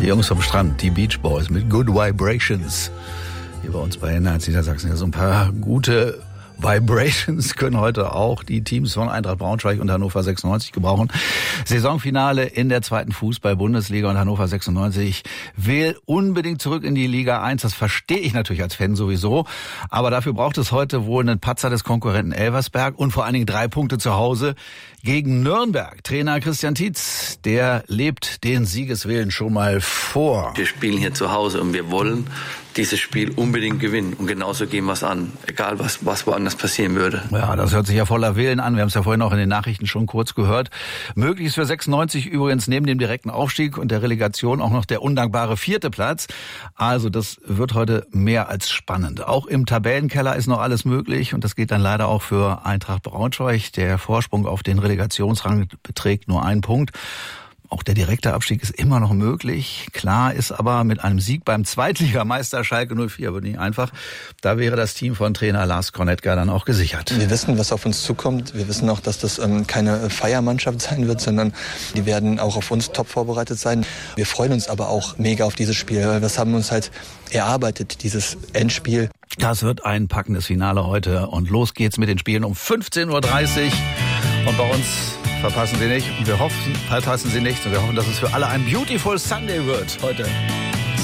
Die Jungs vom Strand, die Beach Boys mit Good Vibrations. Hier bei uns bei Hennerz Niedersachsen. Ja, so ein paar gute Vibrations können heute auch die Teams von Eintracht Braunschweig und Hannover 96 gebrauchen. Saisonfinale in der 2. Fußball-Bundesliga und Hannover 96 will unbedingt zurück in die Liga 1. Das verstehe ich natürlich als Fan sowieso. Aber dafür braucht es heute wohl einen Patzer des Konkurrenten Elversberg und vor allen Dingen 3 Punkte zu Hause gegen Nürnberg. Trainer Christian Tietz, der lebt den Siegeswillen schon mal vor. Wir spielen hier zu Hause und wir wollen dieses Spiel unbedingt gewinnen. Und genauso gehen wir es an, egal was woanders passieren würde. Ja, das hört sich ja voller Willen an. Wir haben es ja vorhin auch in den Nachrichten schon kurz gehört. Möglich ist für 96 übrigens neben dem direkten Aufstieg und der Relegation auch noch der undankbare 4. Platz. Also das wird heute mehr als spannend. Auch im Tabellenkeller ist noch alles möglich und das geht dann leider auch für Eintracht Braunschweig. Der Vorsprung auf den Relegationsrang beträgt nur 1 Punkt. Auch der direkte Abstieg ist immer noch möglich. Klar ist aber mit einem Sieg beim Zweitligameister Schalke 04 wird nicht einfach. Da wäre das Team von Trainer Lars Kornetka dann auch gesichert. Wir wissen, was auf uns zukommt. Wir wissen auch, dass das keine Feiermannschaft sein wird, sondern die werden auch auf uns top vorbereitet sein. Wir freuen uns aber auch mega auf dieses Spiel. Das haben wir uns halt erarbeitet, dieses Endspiel. Das wird ein packendes Finale heute. Und los geht's mit den Spielen um 15.30 Uhr. Und bei uns verpassen Sie nicht. Und wir hoffen, dass es für alle ein Beautiful Sunday wird heute.